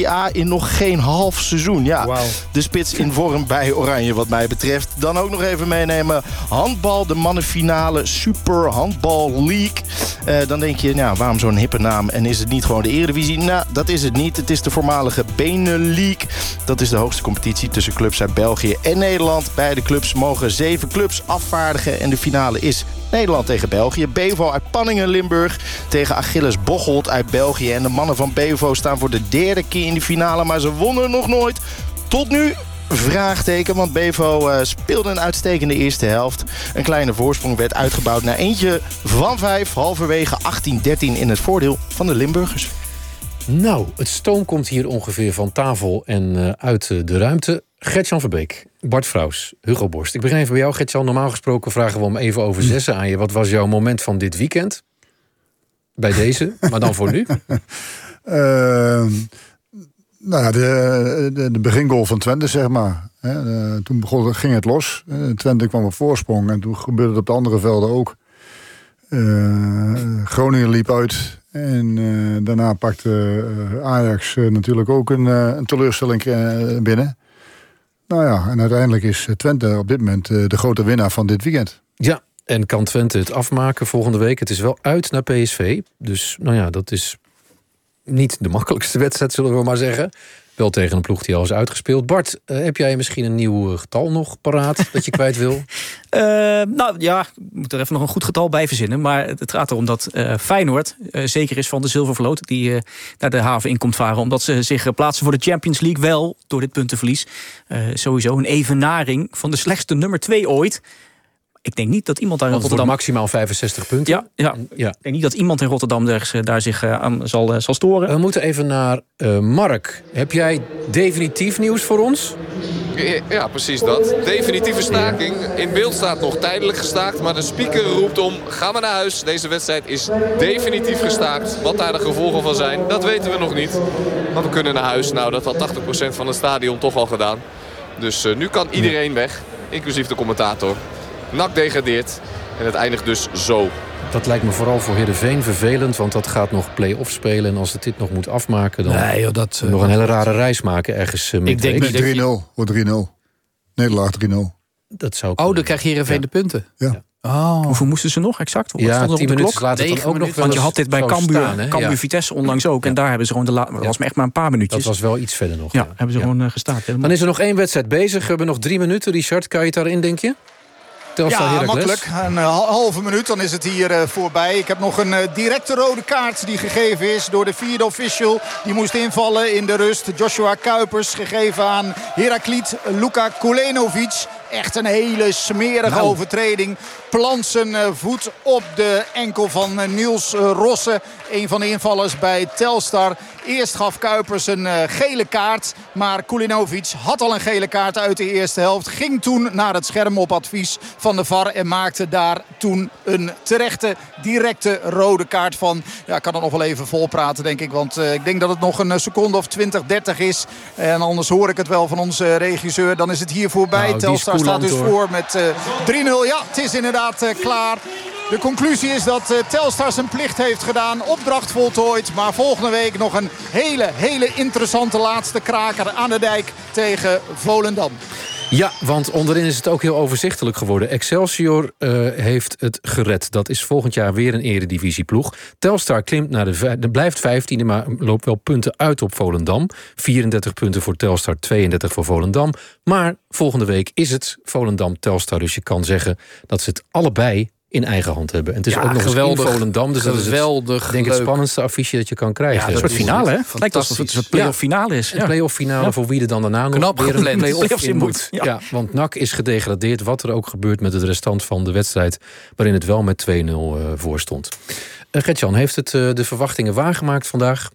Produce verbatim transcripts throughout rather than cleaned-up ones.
Serie A in nog geen half seizoen. Ja, wow. De spits in vorm bij Oranje wat mij betreft. Dan ook nog even meenemen. Handbal, de mannenfinale Super Handbal League. Uh, dan denk je, nou, waarom zo'n hippe naam? En is het niet gewoon de Eredivisie? Nou, dat is het niet. Het is de voormalige Benelux. Dat is de hoogste competitie tussen clubs uit België en Nederland. Beide clubs mogen zeven clubs afvaardigen. En de finale is Nederland tegen België. Bevo uit Panningen, Limburg tegen Achilles Bocholt uit België. En de mannen van Bevo staan voor de derde keer in de finale. Maar ze wonnen nog nooit. Tot nu... Vraagteken, want Bevo uh, speelde een uitstekende eerste helft. Een kleine voorsprong werd uitgebouwd naar eentje van vijf. Halverwege achttien dertien in het voordeel van de Limburgers. Nou, het stoom komt hier ongeveer van tafel en uh, uit uh, de ruimte. Gert-Jan Verbeek, Bart Vrouws, Hugo Borst. Ik begin even bij jou, Gert-Jan. Normaal gesproken vragen we om even over zessen aan je. Wat was jouw moment van dit weekend? Bij deze, maar dan voor nu. Uh... Nou ja, de, de, de begingoal van Twente, zeg maar. He, uh, toen begon, ging het los. Uh, Twente kwam op voorsprong en toen gebeurde het op de andere velden ook. Uh, Groningen liep uit en uh, daarna pakte uh, Ajax uh, natuurlijk ook een, uh, een teleurstelling uh, binnen. Nou ja, en uiteindelijk is Twente op dit moment uh, de grote winnaar van dit weekend. Ja, en kan Twente het afmaken volgende week? Het is wel uit naar P S V, dus nou ja, dat is... niet de makkelijkste wedstrijd, zullen we maar zeggen. Wel tegen een ploeg die al is uitgespeeld. Bart, uh, heb jij misschien een nieuw getal nog paraat dat je kwijt wil? Uh, nou ja, ik moet er even nog een goed getal bij verzinnen. Maar het gaat erom dat uh, Feyenoord uh, zeker is van de zilvervloot die uh, naar de haven in komt varen. Omdat ze zich uh, plaatsen voor de Champions League. Wel, door dit puntenverlies, uh, sowieso een evenaring van de slechtste nummer twee ooit. Ik denk niet dat iemand daar in Want Rotterdam... maximaal vijfenzestig punten. Ja, ja. ja. Ik denk niet dat iemand in Rotterdam daar, daar zich uh, aan zal, uh, zal storen. We moeten even naar uh, Mark. Heb jij definitief nieuws voor ons? Ja, precies dat. Definitieve staking. In beeld staat nog tijdelijk gestaakt. Maar de speaker roept om, ga maar naar huis. Deze wedstrijd is definitief gestaakt. Wat daar de gevolgen van zijn, dat weten we nog niet. Maar we kunnen naar huis. Nou, dat had tachtig procent van het stadion toch al gedaan. Dus uh, nu kan iedereen weg. Inclusief de commentator. N A C degradeert en het eindigt dus zo. Dat lijkt me vooral voor Heerenveen vervelend, want dat gaat nog play-off spelen. En als het dit nog moet afmaken, dan nee, joh, dat, uh, nog een hele rare reis maken ergens uh, ik denk drie nul, wordt drie nul. Nederlaag drie nul. Dat zou oh, dan krijg je Heerenveen ja. de punten. Ja. Oh. Hoeveel moesten ze nog exact? Wat ja, tien minuten later dan ook nog. Want je had dit bij Cambuur, Cambuur ja. Vitesse onlangs ook. Ja. En daar hebben ze gewoon de la- dat was echt maar een paar minuutjes. Dat was wel iets verder nog. Ja, ja. hebben ze ja. gewoon uh, gestaan. Dan is er nog één wedstrijd bezig. We hebben nog drie minuten. Richard, kan je het daarin, denk je? Ja, makkelijk. Een uh, halve minuut, dan is het hier uh, voorbij. Ik heb nog een uh, directe rode kaart die gegeven is door de vierde official. Die moest invallen in de rust. Joshua Kuipers, gegeven aan Herakliet Luka Kulenovic. Echt een hele smerige nou. overtreding. Plant zijn uh, voet op de enkel van uh, Niels uh, Rosse. Een van de invallers bij Telstar. Eerst gaf Kuipers een uh, gele kaart. Maar Kulenovic had al een gele kaart uit de eerste helft. Ging toen naar het scherm op advies van de V A R. En maakte daar toen een terechte, directe rode kaart van. Ja, ik kan er nog wel even vol praten, denk ik. Want uh, ik denk dat het nog een seconde of twintig, dertig is. En anders hoor ik het wel van onze regisseur. Dan is het hier voorbij. Nou, Telstar staat dus hoor. voor met uh, drie nul. Ja, het is inderdaad uh, klaar. De conclusie is dat uh, Telstar zijn plicht heeft gedaan. Opdracht voltooid. Maar volgende week nog een hele, hele interessante laatste kraker aan de dijk tegen Volendam. Ja, want onderin is het ook heel overzichtelijk geworden. Excelsior uh, heeft het gered. Dat is volgend jaar weer een eredivisieploeg. Telstar klimt naar de vijf, blijft vijftiende, maar loopt wel punten uit op Volendam. vierendertig punten voor Telstar, tweeëndertig voor Volendam. Maar volgende week is het Volendam-Telstar. Dus je kan zeggen dat ze het allebei in eigen hand hebben. En het is ja, ook nog geweldig, eens in Volendam. Dus dat is het, denk het spannendste affiche dat je kan krijgen. Ja, een soort finale, hè? Het lijkt alsof het een play-off finale is. Ja. Een play-off finale ja. voor wie er dan daarna nog Knap weer een play-off in moet. Ja. Ja, want N A C is gedegradeerd. Wat er ook gebeurt met het restant van de wedstrijd, waarin het wel met twee nul uh, voor stond. Uh, Gert-Jan, heeft het uh, de verwachtingen waargemaakt vandaag?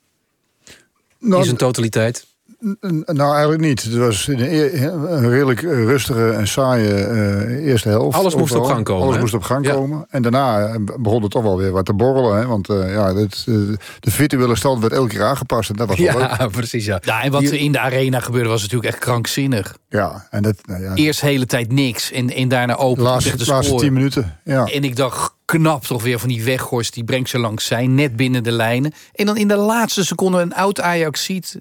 Nou, in zijn totaliteit? Nou, eigenlijk niet. Het was een, een redelijk rustige en saaie uh, eerste helft. Alles moest overal. op gang komen. Alles hè? moest op gang ja. komen. En daarna begon het toch wel weer wat te borrelen. Hè? Want uh, ja, dit, uh, de virtuele stand werd elke keer aangepast. En dat was wel ja, leuk. precies. Ja. ja, en wat er in de arena gebeurde was natuurlijk echt krankzinnig. Ja, en dat... Nou ja, eerst de hele tijd niks. En, en daarna open. De laatste, de laatste tien minuten. Ja. En ik dacht... knap toch weer van die Weghorst, die brengt ze langs zijn, net binnen de lijnen. En dan in de laatste seconde een oud Ajax ziet,